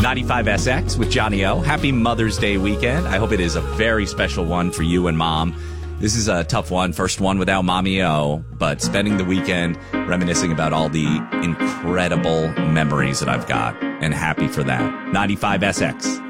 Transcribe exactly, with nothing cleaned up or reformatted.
ninety-five S X with Johnny O. Happy Mother's Day weekend. I hope it is a very special one for you and Mom. This is a tough one, first one without Mommy O, but spending the weekend reminiscing about all the incredible memories that I've got, and happy for that. ninety-five S X.